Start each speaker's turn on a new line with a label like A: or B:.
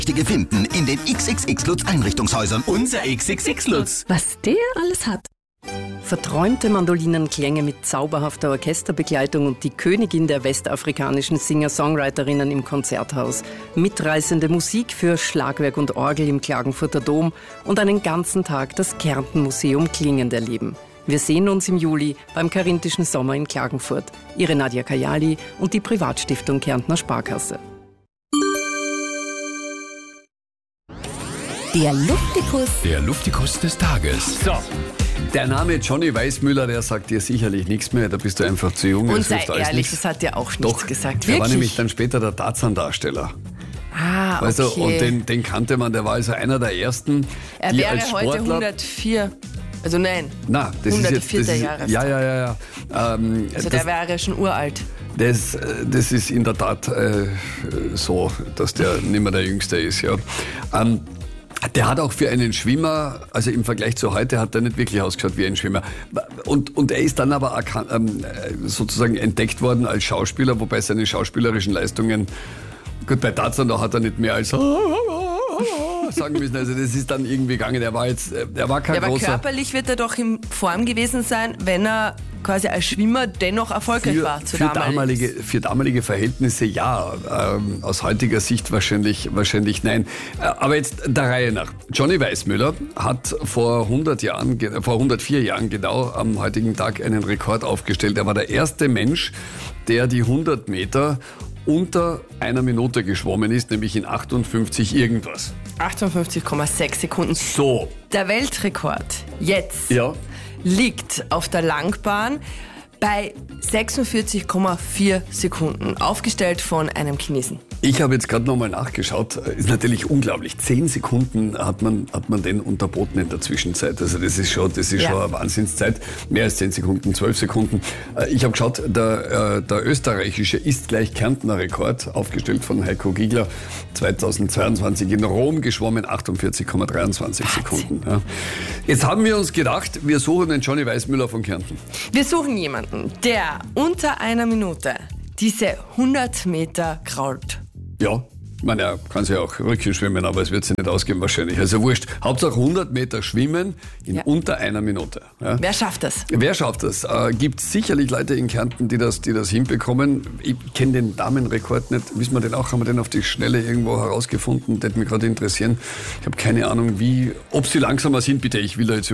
A: finden in den XXX Lutz Einrichtungshäusern.
B: Unser XXX Lutz.
C: Was der alles hat. Verträumte Mandolinenklänge mit zauberhafter Orchesterbegleitung und die Königin der westafrikanischen Singer-Songwriterinnen im Konzerthaus. Mitreißende Musik für Schlagwerk und Orgel im Klagenfurter Dom und einen ganzen Tag das Kärnten-Museum klingend erleben. Wir sehen uns im Juli beim Karinthischen Sommer in Klagenfurt. Ihre Nadja Kajali und die Privatstiftung Kärntner Sparkasse.
D: Der Luftikus.
B: Der Luftikus des Tages.
E: So, der Name Johnny Weissmüller, der sagt dir sicherlich nichts mehr, da bist du einfach zu jung.
C: Und sei ehrlich, das hat dir auch nichts gesagt.
E: Er war
C: Wirklich?
E: nämlich dann später der Tarzan-Darsteller.
C: Ah, okay.
E: Also, und den kannte man, der war also einer der ersten,
C: Er
E: die
C: wäre
E: als
C: heute
E: Sportler...
C: 104, also nein,
E: Na, das
C: 104.
E: ist jetzt,
C: Jahrestag.
E: Ja.
C: Also der wäre schon uralt.
E: Das ist in der Tat so, dass der nicht mehr der Jüngste ist. Ja. Der hat auch für einen Schwimmer, also im Vergleich zu heute, hat er nicht wirklich ausgeschaut wie ein Schwimmer. Und er ist dann aber sozusagen entdeckt worden als Schauspieler, wobei seine schauspielerischen Leistungen, gut, bei Tarzan, da hat er nicht mehr als sagen müssen. Also das ist dann irgendwie gegangen. Er war kein
C: Aber
E: großer...
C: körperlich wird er doch in Form gewesen sein, wenn er quasi als Schwimmer dennoch erfolgreich war zu
E: für damalige Verhältnisse ja, aus heutiger Sicht wahrscheinlich nein. Aber jetzt der Reihe nach. Johnny Weissmüller hat vor 104 Jahren genau am heutigen Tag einen Rekord aufgestellt. Er war der erste Mensch, der die 100 Meter unter einer Minute geschwommen ist, nämlich in 58 irgendwas.
C: 58,6 Sekunden.
E: So.
C: Der Weltrekord jetzt
E: Ja.
C: liegt auf der Langbahn bei 46,4 Sekunden, aufgestellt von einem Chinesen.
E: Ich habe jetzt gerade nochmal nachgeschaut. Ist natürlich unglaublich. 10 Sekunden hat man den unterboten in der Zwischenzeit. Also das ist schon eine Wahnsinnszeit. Mehr als 10 Sekunden, 12 Sekunden. Ich habe geschaut, der österreichische ist gleich Kärntner Rekord, aufgestellt von Heiko Giegler, 2022 in Rom geschwommen, 48,23 Sekunden. Ja. Jetzt haben wir uns gedacht, wir suchen den Johnny Weissmüller von Kärnten.
C: Wir suchen jemanden, der unter einer Minute diese 100 Meter krault.
E: Ja, ich meine, er kann sich auch Rückchen schwimmen, aber es wird sich nicht ausgehen wahrscheinlich. Also wurscht. Hauptsache 100 Meter schwimmen in unter einer Minute. Ja.
C: Wer schafft das?
E: Wer schafft das? Gibt sicherlich Leute in Kärnten, die das hinbekommen. Ich kenne den Damenrekord nicht. Wissen wir den auch? Haben wir den auf die Schnelle irgendwo herausgefunden? Das würde mich gerade interessieren. Ich habe keine Ahnung, ob sie langsamer sind. Bitte, ich will da jetzt